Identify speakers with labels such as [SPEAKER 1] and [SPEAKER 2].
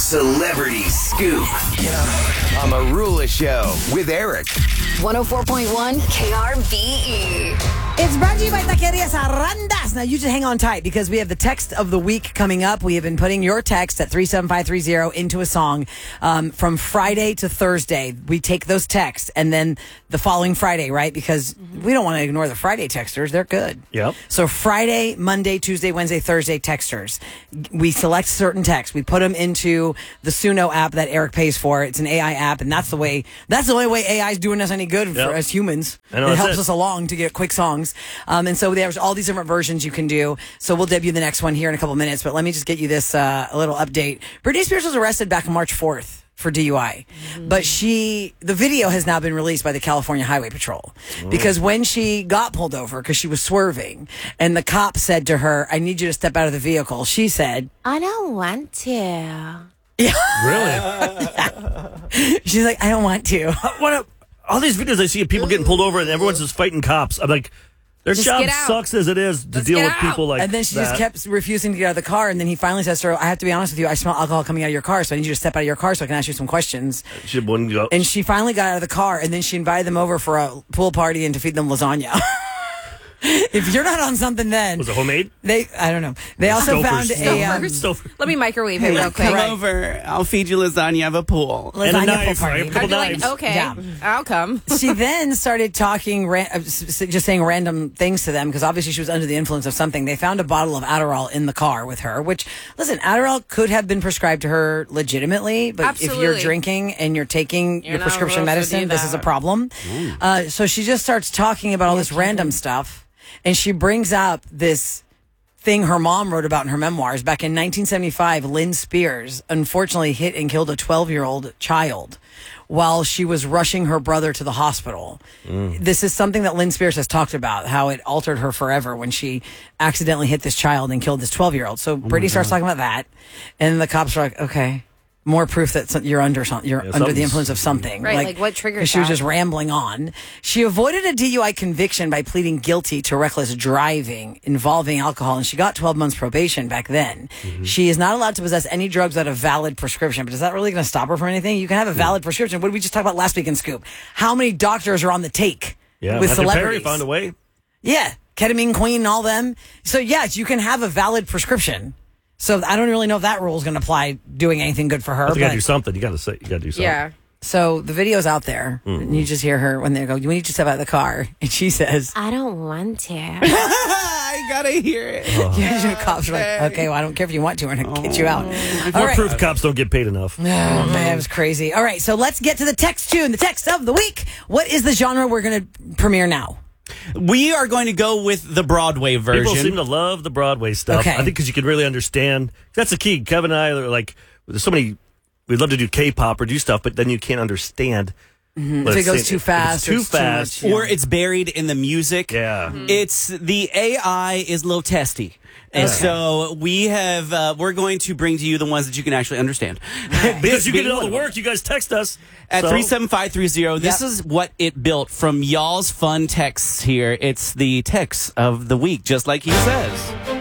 [SPEAKER 1] Celebrity Scoop on the Rula Show with Eric.
[SPEAKER 2] 104.1 KRVE.
[SPEAKER 3] It's brought to you by Taquerias Arrandas. Now, you just hang on tight because we have the text of the week coming up. We have been putting your text at 37530 into a song from Friday to Thursday. We take those texts and then the following Friday, right? Because we don't want to ignore the Friday texters. They're good.
[SPEAKER 4] Yep.
[SPEAKER 3] So Friday, Monday, Tuesday, Wednesday, Thursday texters. We select certain texts. We put them into the Suno app that Eric pays for. It's an AI app, and that's the only way AI is doing us any good for as humans. It helps us along to get quick songs. And so there's all these different versions you can do. So we'll debut the next one here in a couple minutes. But let me just get you this a little update. Britney Spears was arrested back on March 4th for DUI. But the video has now been released by the California Highway Patrol. Because when she got pulled over, because she was swerving, and the cop said to her, "I need you to step out of the vehicle," she said, "I don't want to."
[SPEAKER 4] Really?
[SPEAKER 3] She's like, "I don't want to."
[SPEAKER 4] All these videos I see of people getting pulled over and everyone's just fighting cops. I'm like, their job sucks as it is to deal with people like that.
[SPEAKER 3] And then she just kept refusing to get out of the car. And then he finally says to her, "I have to be honest with you. I smell alcohol coming out of your car. So I need you to step out of your car so I can ask you some questions."
[SPEAKER 4] She wouldn't go.
[SPEAKER 3] And she finally got out of the car. And then she invited them over for a pool party and to feed them lasagna. If you're not on something then...
[SPEAKER 4] Was it homemade?
[SPEAKER 3] I don't know. They also found a...
[SPEAKER 5] Let me microwave it real quick.
[SPEAKER 6] Come over. I'll feed you lasagna of a pool.
[SPEAKER 4] And a knife.
[SPEAKER 3] Pool party.
[SPEAKER 4] A couple knives.
[SPEAKER 5] Like, okay, I'll come.
[SPEAKER 3] She then started talking, just saying random things to them, because obviously she was under the influence of something. They found a bottle of Adderall in the car with her, which, listen, Adderall could have been prescribed to her legitimately, but if you're drinking and you're taking your prescription medicine, this is a problem. So she just starts talking about all this random stuff. And she brings up this thing her mom wrote about in her memoirs. Back in 1975, Lynn Spears unfortunately hit and killed a 12-year-old child while she was rushing her brother to the hospital. This is something that Lynn Spears has talked about, how it altered her forever when she accidentally hit this child and killed this 12-year-old. So Brittany starts talking about that, and the cops are like, okay. More proof that you're under something. You're under the influence of something.
[SPEAKER 5] Right, like what triggered that?
[SPEAKER 3] She was just rambling on. She avoided a DUI conviction by pleading guilty to reckless driving involving alcohol, and she got 12 months probation back then. She is not allowed to possess any drugs without a valid prescription, but is that really going to stop her from anything? You can have a valid prescription. What did we just talk about last week in Scoop? How many doctors are on the take with celebrities?
[SPEAKER 4] Perry found a way.
[SPEAKER 3] Yeah, ketamine queen and all them. So, yes, you can have a valid prescription. So I don't really know if that rule is going to apply doing anything good for her.
[SPEAKER 4] You got to do something. You got to do something.
[SPEAKER 5] Yeah.
[SPEAKER 3] So the video's out there, and you just hear her when they go, "You need to step out of the car," and she says, "I don't want to."
[SPEAKER 6] I gotta hear it.
[SPEAKER 3] The cops are like, "Okay, well, I don't care if you want to. We're going to get you out."
[SPEAKER 4] More proof cops don't get paid enough.
[SPEAKER 3] Oh, man, it was crazy. All right, so let's get to the text tune, the text of the week. What is the genre we're going to premiere now?
[SPEAKER 6] We are going to go with the Broadway version.
[SPEAKER 4] People seem to love the Broadway stuff.
[SPEAKER 3] Okay.
[SPEAKER 4] I think because you can really understand. That's the key. Kevin and I are like, there's so many, we'd love to do K-pop or do stuff, but then you can't understand.
[SPEAKER 3] If it goes too fast.
[SPEAKER 4] Too fast.
[SPEAKER 3] Much,
[SPEAKER 6] or it's buried in the music.
[SPEAKER 4] Yeah.
[SPEAKER 6] It's the AI is low testy. And so we're going to bring to you the ones that you can actually understand.
[SPEAKER 4] Because you get all the work, you guys text us.
[SPEAKER 6] At 37530, this is what it built from y'all's fun texts here. It's the text of the week, just like he says.